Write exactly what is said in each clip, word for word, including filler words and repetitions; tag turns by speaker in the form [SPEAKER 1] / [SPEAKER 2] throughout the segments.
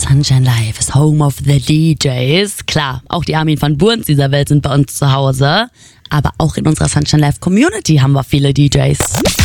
[SPEAKER 1] Sunshine Live ist Home of the D Js. Klar, auch die Armin van Buurens dieser Welt sind bei uns zu Hause. Aber auch in unserer Sunshine Live Community haben wir viele D Js.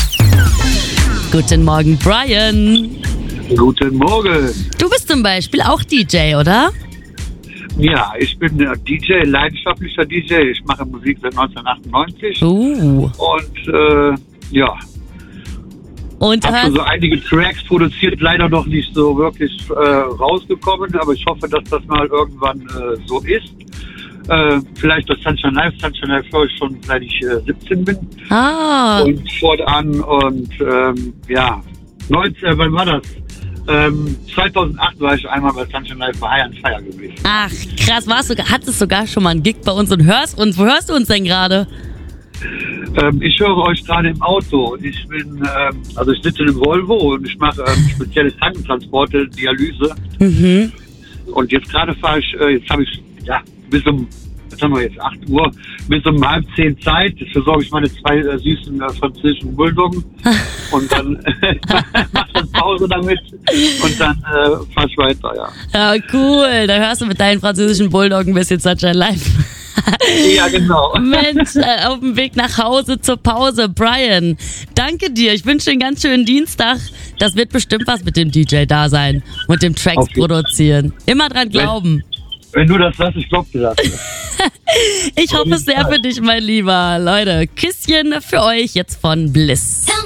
[SPEAKER 1] Guten Morgen, Brian.
[SPEAKER 2] Guten Morgen.
[SPEAKER 1] Du bist zum Beispiel auch D J, oder?
[SPEAKER 2] Ja, ich bin D J, leidenschaftlicher D J. Ich mache Musik seit neunzehnhundertachtundneunzig.
[SPEAKER 1] Uh.
[SPEAKER 2] Und äh, ja,
[SPEAKER 1] Und
[SPEAKER 2] habe
[SPEAKER 1] hörst,
[SPEAKER 2] schon so einige Tracks produziert, leider noch nicht so wirklich äh, rausgekommen, aber ich hoffe, dass das mal irgendwann äh, so ist. Äh, vielleicht das Sunshine Live. Sunshine Live höre ich schon seit ich äh, siebzehn bin.
[SPEAKER 1] ah,
[SPEAKER 2] Und fortan und ähm, ja, neunzehn, wann war das? Ähm, zweitausendacht war ich einmal bei Sunshine Live bei High on Fire gewesen.
[SPEAKER 1] ach krass, warst du, hattest sogar schon mal einen Gig bei uns und hörst uns. Wo hörst du uns denn gerade?
[SPEAKER 2] Ähm, ich höre euch gerade im Auto. Ich bin, ähm, also ich sitze im Volvo und ich mache ähm, spezielle Krankentransporte, Dialyse.
[SPEAKER 1] Mhm.
[SPEAKER 2] Und jetzt gerade fahre ich, äh, jetzt habe ich, ja, bis um, was haben wir jetzt, acht Uhr, bis um halb zehn Zeit. Jetzt versorge ich meine zwei äh, süßen äh, französischen Bulldoggen und dann mache ich Pause damit und dann äh, fahre ich weiter, ja.
[SPEAKER 1] Ja, cool. Da hörst du mit deinen französischen Bulldoggen ein bisschen Sunshine Live.
[SPEAKER 2] Ja, genau.
[SPEAKER 1] Mensch, äh, auf dem Weg nach Hause zur Pause. Brian, danke dir. Ich wünsche dir einen ganz schönen Dienstag. Das wird bestimmt was mit dem D J-Dasein und dem Tracks
[SPEAKER 2] Auf jeden Fall.
[SPEAKER 1] produzieren. Immer dran glauben.
[SPEAKER 2] Wenn du das sagst, ich glaube dir das.
[SPEAKER 1] Ich hoffe es sehr für dich, mein Lieber. Leute, Küsschen für euch jetzt von Bliss.